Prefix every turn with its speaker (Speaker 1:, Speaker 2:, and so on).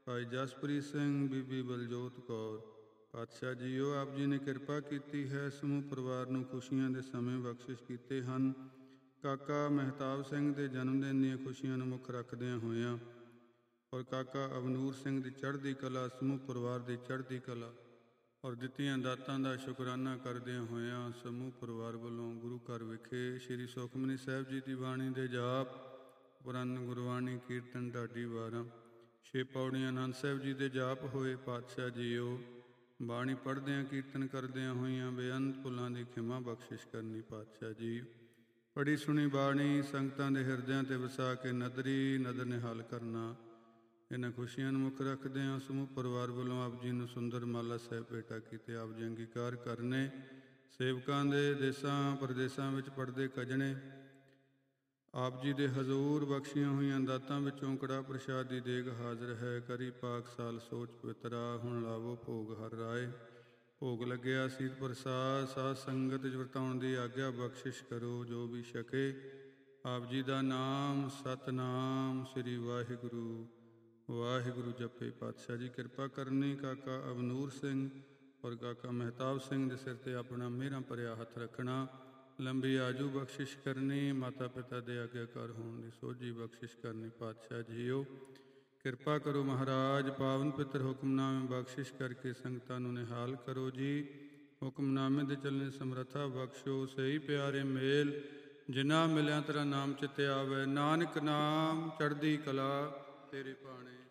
Speaker 1: ਭਾਈ ਜਸਪ੍ਰੀਤ ਸਿੰਘ, ਬੀਬੀ ਬਲਜੋਤ ਕੌਰ। ਪਾਤਸ਼ਾਹ ਜੀਓ, ਆਪ ਜੀ ਨੇ ਕਿਰਪਾ ਕੀਤੀ ਹੈ, ਸਮੂਹ ਪਰਿਵਾਰ ਨੂੰ ਖੁਸ਼ੀਆਂ ਦੇ ਸਮੇਂ ਬਖਸ਼ਿਸ਼ ਕੀਤੇ ਹਨ। ਕਾਕਾ ਮਹਿਤਾਬ ਸਿੰਘ ਦੇ ਜਨਮ ਦਿਨ ਦੀਆਂ ਖੁਸ਼ੀਆਂ ਨੂੰ ਮੁੱਖ ਰੱਖਦਿਆਂ ਹੋਇਆਂ ਔਰ ਕਾਕਾ ਅਵਨੂਰ ਸਿੰਘ ਦੀ ਚੜ੍ਹਦੀ ਕਲਾ, ਸਮੂਹ ਪਰਿਵਾਰ ਦੀ ਚੜ੍ਹਦੀ ਕਲਾ ਔਰ ਦਿੱਤੀਆਂ ਦਾਤਾਂ ਦਾ ਸ਼ੁਕਰਾਨਾ ਕਰਦਿਆਂ ਹੋਇਆਂ ਸਮੂਹ ਪਰਿਵਾਰ ਵੱਲੋਂ ਗੁਰੂ ਘਰ ਵਿਖੇ ਸ੍ਰੀ ਸੁਖਮਨੀ ਸਾਹਿਬ ਜੀ ਦੀ ਬਾਣੀ ਦੇ ਜਾਪ, ਪੁਰਾਨ ਗੁਰਬਾਣੀ ਕੀਰਤਨ ਢਾਡੀ 12, 6 ਪੌੜੀਆਂ ਆਨੰਦ ਸਾਹਿਬ ਜੀ ਦੇ ਜਾਪ ਹੋਏ। ਪਾਤਸ਼ਾਹ ਜੀਓ, ਬਾਣੀ ਪੜ੍ਹਦਿਆਂ ਕੀਰਤਨ ਕਰਦਿਆਂ ਹੋਇਆਂ ਬੇਅੰਤ ਭੁੱਲਾਂ ਦੀ ਖਿਮਾ ਬਖਸ਼ਿਸ਼ ਕਰਨੀ। ਪਾਤਸ਼ਾਹ ਜੀ, ਪੜ੍ਹੀ ਸੁਣੀ ਬਾਣੀ ਸੰਗਤਾਂ ਦੇ ਹਿਰਦਿਆਂ 'ਤੇ ਵਸਾ ਕੇ ਨਦਰੀ ਨਦਰ ਨਿਹਾਲ ਕਰਨਾ। ਇਹਨਾਂ ਖੁਸ਼ੀਆਂ ਨੂੰ ਮੁੱਖ ਰੱਖਦਿਆਂ ਸਮੂਹ ਪਰਿਵਾਰ ਵੱਲੋਂ ਆਪ ਜੀ ਨੂੰ ਸੁੰਦਰ ਮਾਲਾ ਸਾਹਿਬ ਭੇਟਾ ਕੀਤੇ। ਆਪ ਜੀ ਅੰਗੀਕਾਰ ਕਰਨੇ। ਸੇਵਕਾਂ ਦੇ ਦੇਸਾਂ ਪ੍ਰਦੇਸਾਂ ਵਿੱਚ ਪੜ੍ਹਦੇ ਕਜਣੇ ਆਪ ਜੀ ਦੇ ਹਜ਼ੂਰ ਬਖਸ਼ੀਆਂ ਹੋਈਆਂ ਦਾਤਾਂ ਵਿੱਚੋਂ ਕੜਾਹ ਪ੍ਰਸ਼ਾਦ ਦੀ ਦੇਗ ਹਾਜ਼ਰ ਹੈ। ਕਰੀ ਪਾਕ ਸਾਲ ਸੋਚ ਪਵਿੱਤਰਾ, ਹੁਣ ਲਾਵੋ ਭੋਗ ਹਰ ਰਾਏ। ਭੋਗ ਲੱਗਿਆ ਸੀਤ ਪ੍ਰਸਾਦ, ਸਾਧ ਸੰਗਤ ਵਰਤਾਉਣ ਦੀ ਆਗਿਆ ਬਖਸ਼ਿਸ਼ ਕਰੋ। ਜੋ ਵੀ ਛਕੇ ਆਪ ਜੀ ਦਾ ਨਾਮ ਸਤਨਾਮ ਸ੍ਰੀ ਵਾਹਿਗੁਰੂ ਵਾਹਿਗੁਰੂ ਜਪੇ। ਪਾਤਸ਼ਾਹ ਜੀ ਕਿਰਪਾ ਕਰਨੀ। ਕਾਕਾ ਅਵਨੂਰ ਸਿੰਘ ਔਰ ਕਾਕਾ ਮਹਿਤਾਬ ਸਿੰਘ ਦੇ ਸਿਰ 'ਤੇ ਆਪਣਾ ਮਿਹਰਾਂ ਭਰਿਆ ਹੱਥ ਰੱਖਣਾ। ਲੰਬੀ ਆਜੂ ਬਖਸ਼ਿਸ਼ ਕਰਨੀ। ਮਾਤਾ ਪਿਤਾ ਦੇ ਆਗਿਆਕਾਰ ਹੋਣ ਦੀ ਸੋਝੀ ਬਖਸ਼ਿਸ਼ ਕਰਨੀ। ਪਾਤਸ਼ਾਹ ਜੀਓ, ਕਿਰਪਾ ਕਰੋ ਮਹਾਰਾਜ, ਪਾਵਨ ਪਿੱਤਰ ਹੁਕਮਨਾਮੇ ਬਖਸ਼ਿਸ਼ ਕਰਕੇ ਸੰਗਤਾਂ ਨੂੰ ਨਿਹਾਲ ਕਰੋ ਜੀ। ਹੁਕਮਨਾਮੇ ਦੇ ਚੱਲਣੇ ਸਮਰੱਥਾ ਬਖਸ਼ੋ। ਸਹੀ ਪਿਆਰੇ ਮੇਲ ਜਿਨ੍ਹਾਂ ਮਿਲਿਆ ਤੇਰਾ ਨਾਮ ਚਿੱਤੇ ਆਵੇ। ਨਾਨਕ ਨਾਮ ਚੜ੍ਹਦੀ ਕਲਾ ਤੇਰੇ ਭਾਣੇ।